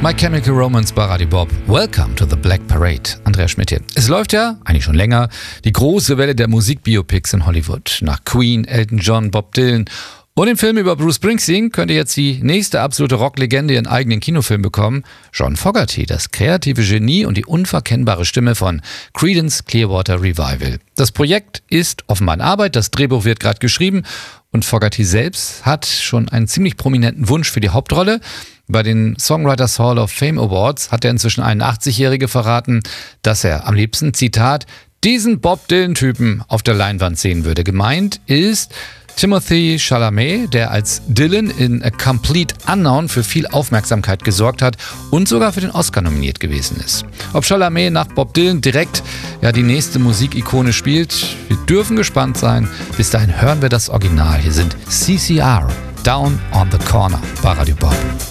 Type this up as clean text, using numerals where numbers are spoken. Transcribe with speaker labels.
Speaker 1: My Chemical Romance bei Radio Bob. Welcome to the Black Parade. Andreas Schmidt hier. Es läuft ja, eigentlich schon länger, die große Welle der Musikbiopics in Hollywood. Nach Queen, Elton John, Bob Dylan und dem Film über Bruce Springsteen könnte jetzt die nächste absolute Rocklegende ihren eigenen Kinofilm bekommen. John Fogerty, das kreative Genie und die unverkennbare Stimme von Creedence Clearwater Revival. Das Projekt ist offenbar in Arbeit, das Drehbuch wird gerade geschrieben und Fogerty selbst hat schon einen ziemlich prominenten Wunsch für die Hauptrolle. Bei den Songwriters Hall of Fame Awards hat der inzwischen 81-Jährige verraten, dass er am liebsten, Zitat, diesen Bob Dylan-Typen auf der Leinwand sehen würde. Gemeint ist Timothée Chalamet, der als Dylan in A Complete Unknown für viel Aufmerksamkeit gesorgt hat und sogar für den Oscar nominiert gewesen ist. Ob Chalamet nach Bob Dylan direkt die nächste Musikikone spielt, wir dürfen gespannt sein. Bis dahin hören wir das Original. Hier sind CCR, Down on the Corner bei Radio Bob.